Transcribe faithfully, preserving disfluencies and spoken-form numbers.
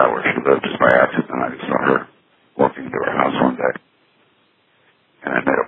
out where she lived just by accident. I just saw her walking into her house one day. And I met